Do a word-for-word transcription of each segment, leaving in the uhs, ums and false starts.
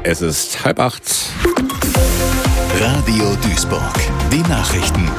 Es ist halb acht. Radio Duisburg, die Nachrichten.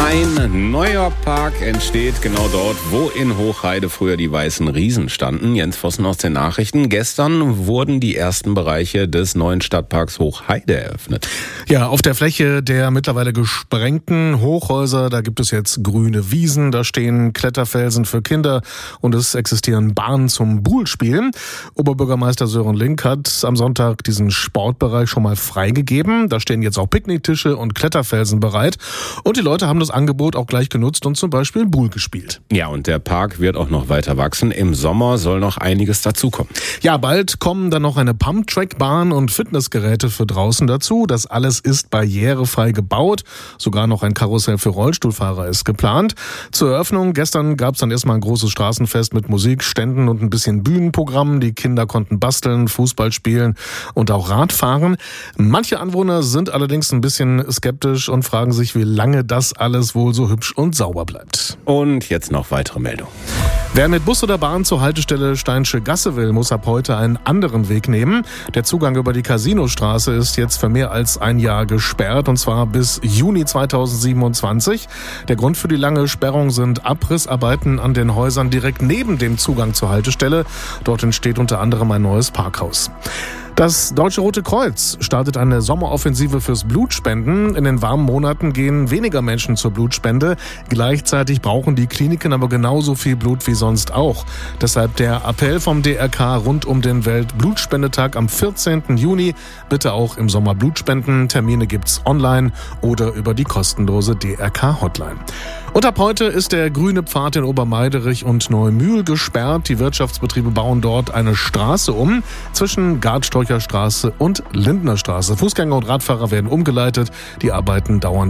Ein neuer Park entsteht genau dort, wo in Hochheide früher die Weißen Riesen standen. Jens Vossen aus den Nachrichten. Gestern wurden die ersten Bereiche des neuen Stadtparks Hochheide eröffnet. Ja, auf der Fläche der mittlerweile gesprengten Hochhäuser, da gibt es jetzt grüne Wiesen, da stehen Kletterfelsen für Kinder und es existieren Bahnen zum Buhlspielen. Oberbürgermeister Sören Link hat am Sonntag diesen Sportbereich schon mal freigegeben. Da stehen jetzt auch Picknicktische und Kletterfelsen bereit und die Leute haben das Angebot auch gleich genutzt und zum Beispiel Buhl gespielt. Ja, und der Park wird auch noch weiter wachsen. Im Sommer soll noch einiges dazukommen. Ja, bald kommen dann noch eine Pumptrack-Bahn und Fitnessgeräte für draußen dazu. Das alles ist barrierefrei gebaut. Sogar noch ein Karussell für Rollstuhlfahrer ist geplant. Zur Eröffnung gestern gab es dann erstmal ein großes Straßenfest mit Musik, Ständen und ein bisschen Bühnenprogramm. Die Kinder konnten basteln, Fußball spielen und auch Radfahren. Manche Anwohner sind allerdings ein bisschen skeptisch und fragen sich, wie lange das alles wohl so hübsch und sauber bleibt. Und jetzt noch weitere Meldungen. Wer mit Bus oder Bahn zur Haltestelle Steinsche Gasse will, muss ab heute einen anderen Weg nehmen. Der Zugang über die Casinostraße ist jetzt für mehr als ein Jahr gesperrt, und zwar bis Juni zweitausendsiebenundzwanzig. Der Grund für die lange Sperrung sind Abrissarbeiten an den Häusern direkt neben dem Zugang zur Haltestelle. Dort entsteht unter anderem ein neues Parkhaus. Das Deutsche Rote Kreuz startet eine Sommeroffensive fürs Blutspenden. In den warmen Monaten gehen weniger Menschen zur Blutspende. Gleichzeitig brauchen die Kliniken aber genauso viel Blut wie sonst auch. Deshalb der Appell vom D R K rund um den Weltblutspendetag am vierzehnten Juni. Bitte auch im Sommer Blutspenden. Termine gibt's online oder über die kostenlose D R K-Hotline. Und ab heute ist der grüne Pfad in Obermeiderich und Neumühl gesperrt. Die Wirtschaftsbetriebe bauen dort eine Straße um zwischen Gartsträucher Straße und Lindner Straße. Fußgänger und Radfahrer werden umgeleitet. Die Arbeiten dauern